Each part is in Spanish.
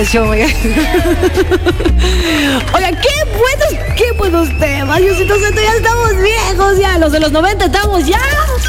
canción, oiga. Oiga, qué buenos temas. Diosito santo, ya estamos viejos, ya. Los de los 90 estamos ya.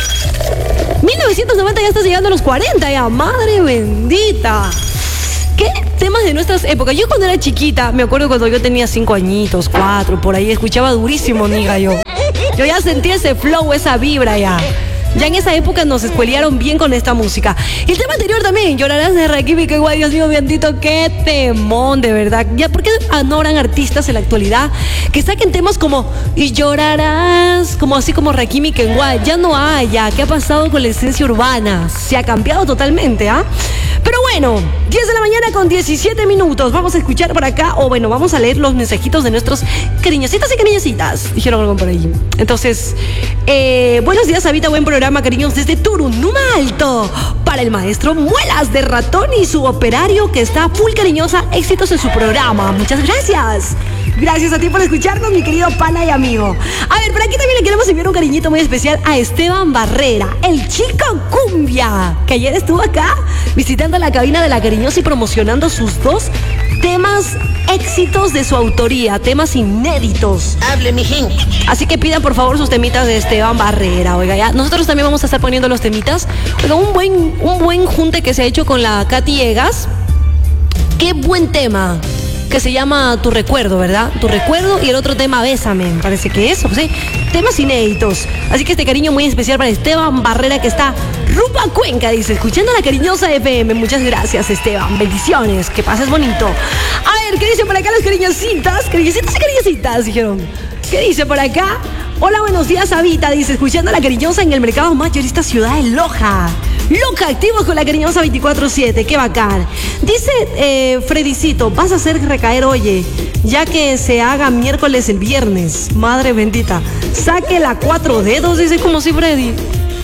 1990 ya estás llegando a los 40 ya. Madre bendita. ¿Qué temas de nuestras épocas? Yo cuando era chiquita, me acuerdo cuando yo tenía 5 añitos, 4, por ahí, escuchaba durísimo, niga, yo. Yo ya sentía ese flow, esa vibra ya. Ya en esa época nos escuelearon bien con esta música. Y el tema anterior también, Llorarás de Rakim, que guay, Dios mío, bendito, qué temón, de verdad. Ya, ¿por qué no habrán artistas en la actualidad que saquen temas como Y llorarás, como así como Rakim y Kenway? Ya no hay, ya. ¿Qué ha pasado con la esencia urbana? Se ha cambiado totalmente, ¿ah? Pero bueno, 10 de la mañana con 17 minutos. Vamos a escuchar por acá, o bueno, vamos a leer los mensajitos de nuestros cariñositas y cariñositas. Dijeron algo por ahí. Entonces, buenos días, Avita, buen programa, cariños, desde Turunuma Alto. Para el maestro Muelas de Ratón y su operario, que está full cariñosa. Éxitos en su programa. Muchas gracias. Gracias a ti por escucharnos, mi querido pana y amigo. A ver, por aquí también le queremos enviar un cariñito muy especial a Esteban Barrera, el chico cumbia, que ayer estuvo acá visitando la cabina de La Cariñosa y promocionando sus 2 temas éxitos de su autoría, temas inéditos. Hable, mi gente. Así que pidan por favor sus temitas de Esteban Barrera. Oiga, ya nosotros también vamos a estar poniendo los temitas. Oiga, un buen junte que se ha hecho con la Katy Egas. Qué buen tema, que se llama Tu Recuerdo, ¿verdad? Tu Recuerdo, y el otro tema Bésame, me parece que eso, ¿sí? Temas inéditos. Así que este cariño muy especial para Esteban Barrera, que está rumbo a Cuenca, dice, escuchando La Cariñosa FM. Muchas gracias, Esteban. Bendiciones, que pases bonito. A ver, ¿qué dicen por acá los cariñositas? Cariñositas y cariñositas, dijeron. ¿Qué dice por acá? Hola, buenos días, Avita, dice, escuchando La Cariñosa en el mercado mayorista Ciudad de Loja. Loca, activos con La Cariñosa 24/7, qué bacán. Dice Fredicito, vas a hacer recaer, oye, ya que se haga miércoles el viernes. Madre bendita, saque la 4 dedos, dice como si Freddy.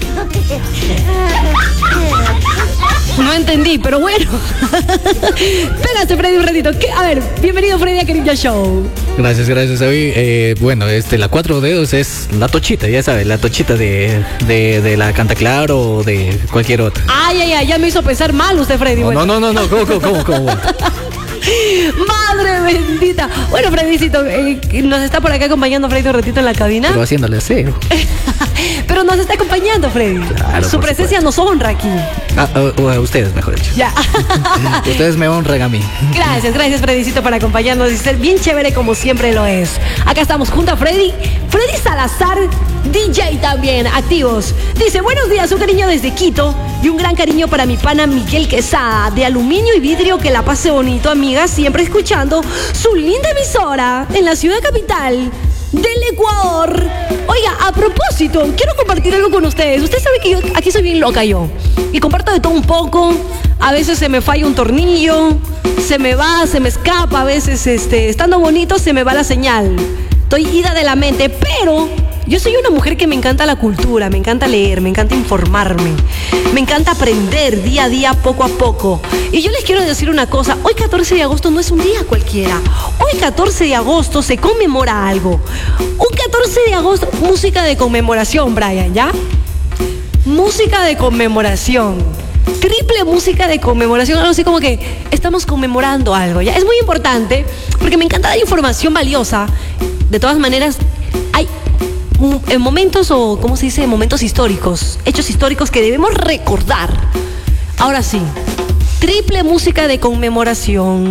No entendí, pero bueno. Espérate, Freddy, un ratito. A ver, bienvenido, Freddy, a Cariño Show. Gracias, David. Bueno, la 4 dedos es la tochita, ya sabes, la tochita de la Canta Claro o de cualquier otra. Ay, ya me hizo pensar mal usted, Freddy. No, ¿cómo? Madre bendita. Bueno, Freddycito, nos está por acá acompañando Freddy un ratito en la cabina. Pero haciéndole cero. Pero nos está acompañando, Freddy. Claro, su presencia nos honra aquí. A ustedes, mejor dicho. Ya. Ustedes me honran a mí. Gracias, Freddycito, por acompañarnos y ser bien chévere como siempre lo es. Acá estamos junto a Freddy Salazar, DJ también, activos. Dice, buenos días, un cariño desde Quito y un gran cariño para mi pana Miguel Quesada, de Aluminio y Vidrio, que la pase bonito, amiga, siempre escuchando su linda emisora en la ciudad capital del Ecuador. Oiga, a propósito, quiero compartir algo con ustedes. Usted sabe que yo aquí soy bien loca yo, y comparto de todo un poco. A veces se me falla un tornillo, se me va, se me escapa. A veces, estando bonito, se me va la señal. Estoy ida de la mente, pero yo soy una mujer que me encanta la cultura, me encanta leer, me encanta informarme, me encanta aprender día a día, poco a poco. Y yo les quiero decir una cosa, hoy 14 de agosto no es un día cualquiera. Hoy 14 de agosto se conmemora algo. Un 14 de agosto, música de conmemoración, Brian, ¿ya? Música de conmemoración. Triple música de conmemoración, algo así como que estamos conmemorando algo, ¿ya? Es muy importante porque me encanta dar información valiosa. De todas maneras, hay momentos, o ¿cómo se dice? Momentos históricos, hechos históricos que debemos recordar. Ahora sí, triple música de conmemoración.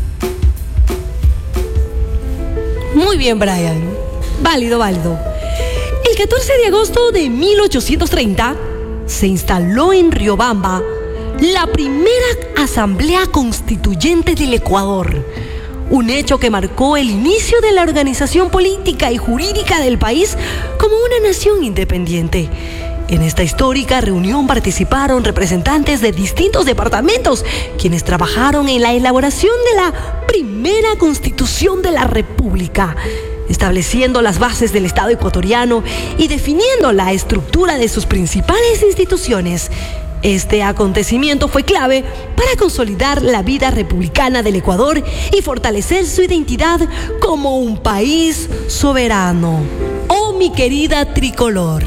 Muy bien, Brian. Válido. El 14 de agosto de 1830 se instaló en Riobamba la primera Asamblea Constituyente del Ecuador. Un hecho que marcó el inicio de la organización política y jurídica del país como una nación independiente. En esta histórica reunión participaron representantes de distintos departamentos, quienes trabajaron en la elaboración de la primera Constitución de la República, estableciendo las bases del Estado ecuatoriano y definiendo la estructura de sus principales instituciones. Este acontecimiento fue clave para consolidar la vida republicana del Ecuador y fortalecer su identidad como un país soberano. ¡Oh, mi querida tricolor!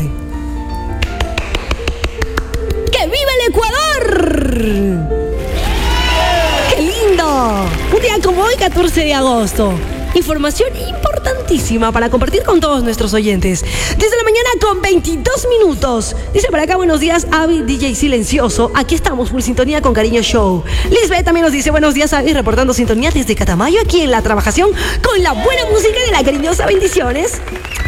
¡Que viva el Ecuador! ¡Qué lindo! como hoy, 14 de agosto. Información importantísima para compartir con todos nuestros oyentes. 10 de la mañana con 22 minutos. Dice por acá, buenos días, Avi, DJ Silencioso. Aquí estamos, full sintonía con Cariño Show. Lisbeth también nos dice, buenos días, Avi, reportando sintonía desde Catamayo, aquí en la trabajación, con la buena música de la cariñosa. Bendiciones.